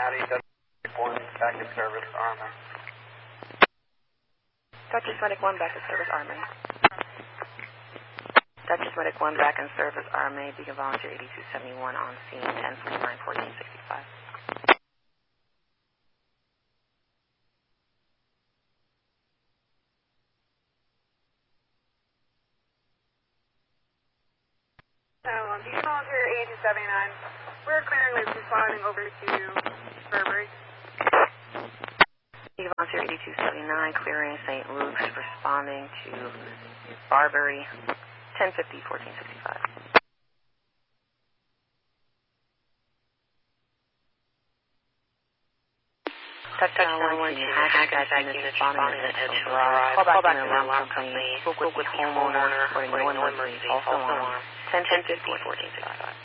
Cincinnati, One back in service, Army. Dutchess Medic 1 back in service, Army. Dutchess Medic 1 back in service, Army. Beacon Volunteer 8271 on scene, 10/29/1465. Beacon Volunteer 8279. We're clearing loop responding over to Burberry. Beacon Volunteer 8279 clearing St. Luke's, responding to Barberry, 10/50/1465. Touchdown 1 to Hackensack unit responding to Edge Garage. Call back to the alarm company. Spoke with the homeowner, reporting no emergency, false alarm, 10/50/1465.